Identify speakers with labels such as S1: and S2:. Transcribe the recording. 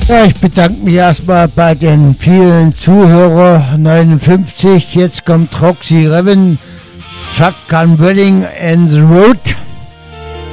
S1: Ja, ich bedanke mich erstmal bei den vielen Zuhörern. 59, jetzt kommt Roxy Reven, Shotgun Wedding and the Road.